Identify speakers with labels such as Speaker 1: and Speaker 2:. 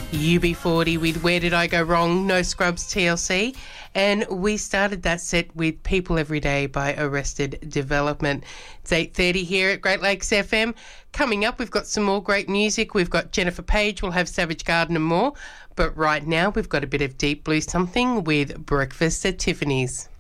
Speaker 1: UB40 with Where Did I Go Wrong, No Scrubs TLC. And we started that set with People Every Day by Arrested Development. It's 8:30 here at Great Lakes FM. Coming up, we've got some more great music. We've got Jennifer Page, we'll have Savage Garden and more. But right now, we've got a bit of deep blue something with Breakfast at Tiffany's.